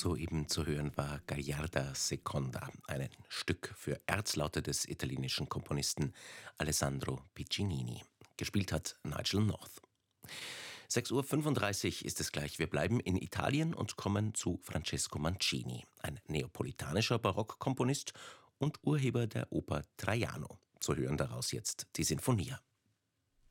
Soeben zu hören war Gagliarda Seconda, ein Stück für Erzlaute des italienischen Komponisten Alessandro Piccinini. Gespielt hat Nigel North. 6:35 Uhr ist es gleich. Wir bleiben in Italien und kommen zu Francesco Mancini, ein neapolitanischer Barockkomponist und Urheber der Oper Traiano. Zu hören daraus jetzt die Sinfonia.